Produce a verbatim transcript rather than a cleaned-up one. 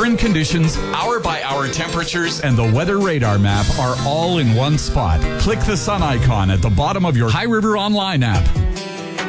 current conditions, hour-by-hour temperatures, and the weather radar map are all in one spot. Click the sun icon at the bottom of your High River Online app